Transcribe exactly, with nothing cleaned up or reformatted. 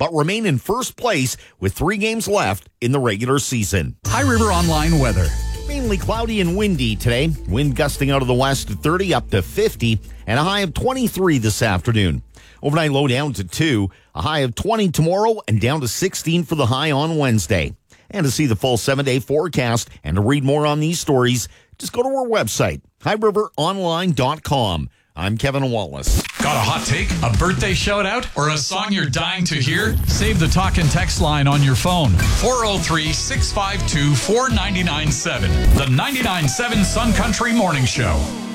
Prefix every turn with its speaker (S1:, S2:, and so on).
S1: but remain in first place with three games left in the regular season.
S2: High River Online weather.
S1: Mainly cloudy and windy today. Wind gusting out of the west at thirty up to fifty, and a high of twenty-three this afternoon. Overnight low down to two, a high of twenty tomorrow, and down to sixteen for the high on Wednesday. And to see the full seven-day forecast and to read more on these stories, just go to our website, high river online dot com. I'm Kevin Wallace.
S2: Got a hot take, a birthday shout out, or a song you're dying to hear? Save the talk and text line on your phone. four oh three, six five two, four nine nine seven. The ninety-nine point seven Sun Country Morning Show.